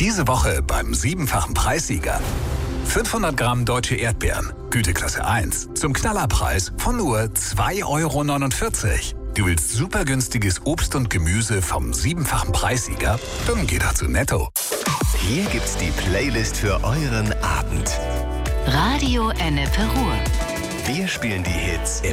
Diese Woche beim 7-fachen Preissieger. 500 Gramm deutsche Erdbeeren, Güteklasse 1, zum Knallerpreis von nur 2,49 €. Du willst super günstiges Obst und Gemüse vom 7-fachen Preissieger? Dann geh doch zu Netto. Hier gibt's die Playlist für euren Abend. Radio Ennepe Ruhr. Wir spielen die Hits